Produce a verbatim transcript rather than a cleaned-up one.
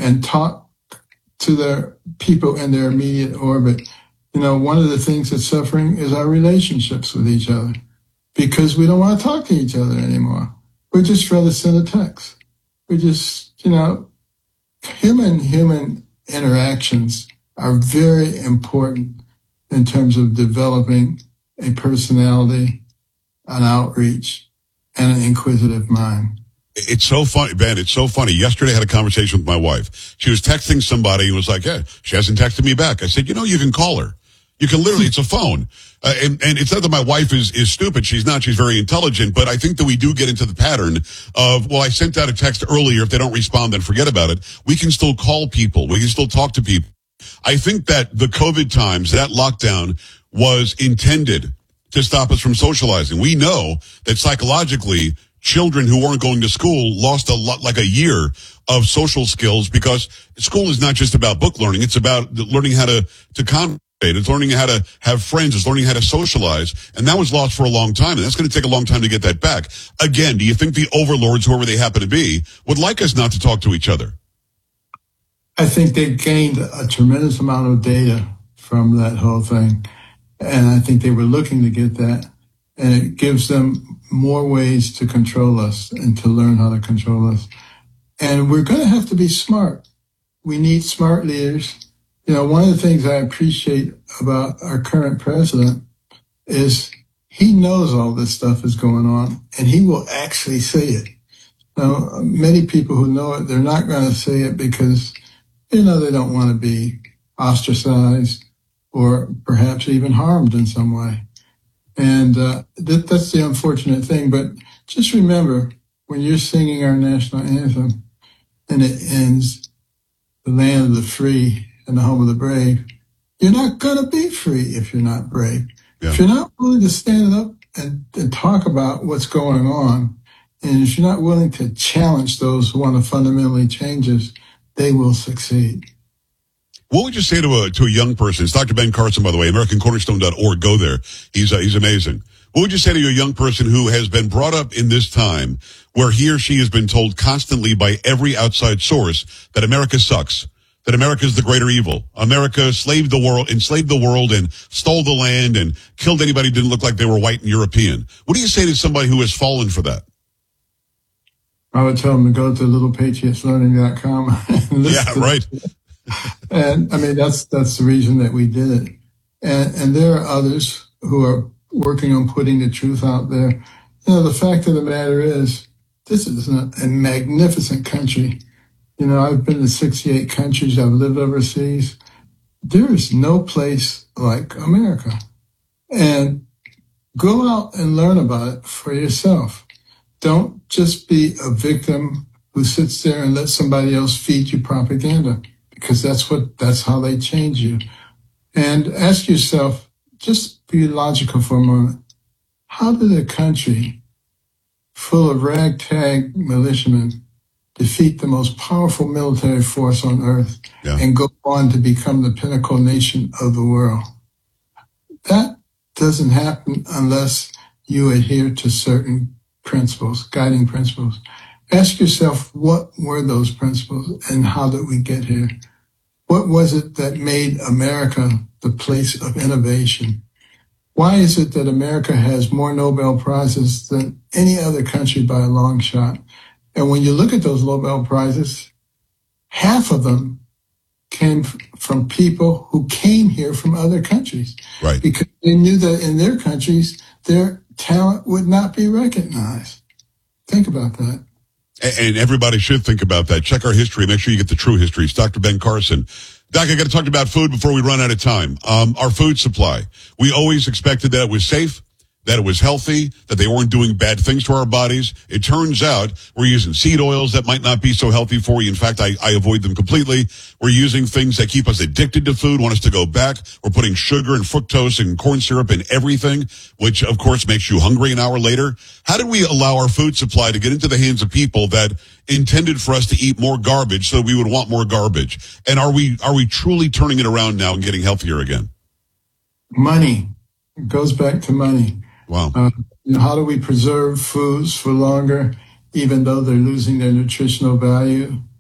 and talk to their people in their immediate orbit. You know, one of the things that's suffering is our relationships with each other because we don't want to talk to each other anymore. We'd just rather send a text. We just, you know, human-human interactions are very important in terms of developing a personality, an outreach, and an inquisitive mind. It's so funny, Ben. It's so funny. Yesterday I had a conversation with my wife. She was texting somebody and was like, yeah, she hasn't texted me back. I said, you know, you can call her. You can literally, it's a phone. Uh, and, and it's not that my wife is, is stupid. She's not. She's very intelligent. But I think that we do get into the pattern of, well, I sent out a text earlier. If they don't respond, then forget about it. We can still call people. We can still talk to people. I think that the COVID times, that lockdown was intended to stop us from socializing. We know that psychologically, children who weren't going to school lost a lot, like a year of social skills because school is not just about book learning. It's about learning how to, to conversate. It's learning how to have friends. It's learning how to socialize. And that was lost for a long time. And that's going to take a long time to get that back. Again, do you think the overlords, whoever they happen to be, would like us not to talk to each other? I think they gained a tremendous amount of data from that whole thing. And I think they were looking to get that. And it gives them more ways to control us and to learn how to control us. And we're going to have to be smart. We need smart leaders. You know, one of the things I appreciate about our current president is he knows all this stuff is going on and he will actually say it. Now, many people who know it, they're not going to say it because, you know, they don't want to be ostracized or perhaps even harmed in some way. And uh, that, that's the unfortunate thing. But just remember, when you're singing our national anthem and it ends, the land of the free and the home of the brave, you're not going to be free if you're not brave. Yeah. If you're not willing to stand up and, and talk about what's going on, and if you're not willing to challenge those who want to fundamentally change us, they will succeed. What would you say to a to a young person? It's Doctor Ben Carson, by the way, American Cornerstone dot org. Go there. He's uh, he's amazing. What would you say to a young person who has been brought up in this time where he or she has been told constantly by every outside source that America sucks, that America is the greater evil, America slaved the world, enslaved the world, and stole the land and killed anybody who didn't look like they were white and European? What do you say to somebody who has fallen for that? I would tell them to go to little patriots learning dot com. Yeah, right. And I mean, that's, that's the reason that we did it. And, and there are others who are working on putting the truth out there. You know, the fact of the matter is, this is a, a magnificent country. You know, I've been to sixty-eight countries. I've lived overseas. There is no place like America. And go out and learn about it for yourself. Don't just be a victim who sits there and lets somebody else feed you propaganda, because that's what, that's how they change you. And ask yourself, just be logical for a moment. How did a country full of ragtag militiamen defeat the most powerful military force on earth yeah. and go on to become the pinnacle nation of the world? That doesn't happen unless you adhere to certain principles, guiding principles. Ask yourself, what were those principles and how did we get here? What was it that made America the place of innovation? Why is it that America has more Nobel Prizes than any other country by a long shot? And when you look at those Nobel Prizes, half of them came f- from people who came here from other countries. Right. Because they knew that in their countries, their talent would not be recognized. Think about that. And everybody should think about that. Check our history. Make sure you get the true history. It's Doctor Ben Carson. Doc, I got to talk about food before we run out of time. Um, our food supply. We always expected that it was safe, that it was healthy, that they weren't doing bad things to our bodies. It turns out we're using seed oils that might not be so healthy for you. In fact, I, I avoid them completely. We're using things that keep us addicted to food, want us to go back. We're putting sugar and fructose and corn syrup in everything, which of course makes you hungry an hour later. How did we allow our food supply to get into the hands of people that intended for us to eat more garbage so we would want more garbage? And are we, are we truly turning it around now and getting healthier again? Money. It goes back to money. Wow. Uh, you know, how do we preserve foods for longer, even though they're losing their nutritional value?